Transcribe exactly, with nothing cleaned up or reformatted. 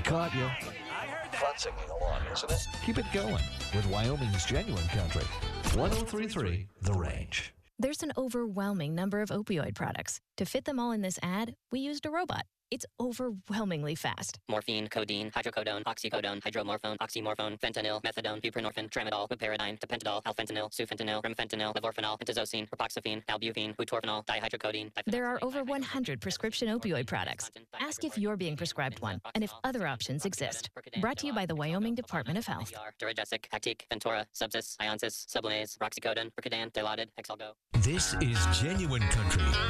caught you. Fun singing along, isn't it? Keep it going with Wyoming's Genuine Country. one oh three point three The Range. There's an overwhelming number of opioid products. To fit them all in this ad, we used a robot. It's overwhelmingly fast. Morphine, codeine, hydrocodone, oxycodone, hydromorphone, oxymorphone, fentanyl, methadone, buprenorphine, tramadol, meperidine, tapentadol, alfentanil, sufentanil, remfentanil, levorphanol, antizocine, ripoxafine, nalbuphine, butorphanol, dihydrocodone. There are over one hundred prescription opioid products. Ask if you're being prescribed one and if other options exist. Brought to you by the Wyoming Department of Health. Duragesic, Actique, Ventora, Subsys, Ionsis, Sublamaze, Roxycodone, Percodan, Dilaudid, Exalgo. This is Genuine Country